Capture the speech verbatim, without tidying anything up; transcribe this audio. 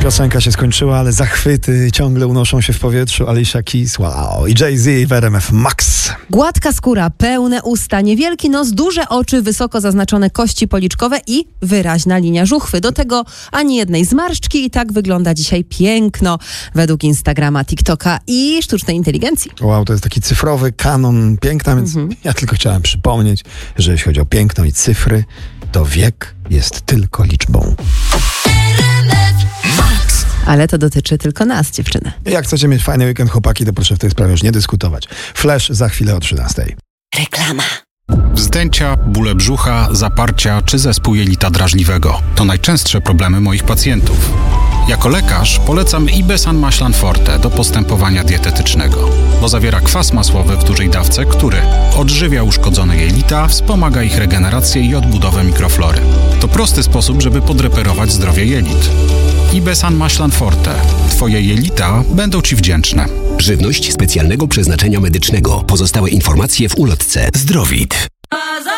Piosenka się skończyła, ale zachwyty ciągle unoszą się w powietrzu. Alicia Keys, wow. I Jay-Z w R M F Max. Gładka skóra, pełne usta, niewielki nos, duże oczy, wysoko zaznaczone kości policzkowe i wyraźna linia żuchwy. Do tego ani jednej zmarszczki i tak wygląda dzisiaj piękno według Instagrama, TikToka i sztucznej inteligencji. Wow, to jest taki cyfrowy kanon piękna, więc mhm. ja tylko chciałem przypomnieć, że jeśli chodzi o piękno i cyfry, to wiek jest tylko liczbą. Ale to dotyczy tylko nas, dziewczyny. Jak chcecie mieć fajny weekend, chłopaki, to proszę w tej sprawie już nie dyskutować. Flash za chwilę o trzynastej. Reklama. Wzdęcia, bóle brzucha, zaparcia czy zespół jelita drażliwego to najczęstsze problemy moich pacjentów. Jako lekarz polecam Ibesan Maślan Forte do postępowania dietetycznego, bo zawiera kwas masłowy w dużej dawce, który odżywia uszkodzone jelita, wspomaga ich regenerację i odbudowę mikroflory. To prosty sposób, żeby podreperować zdrowie jelit. Ibesan Maślan Forte. Twoje jelita będą Ci wdzięczne. Żywność specjalnego przeznaczenia medycznego. Pozostałe informacje w ulotce. Zdrowit.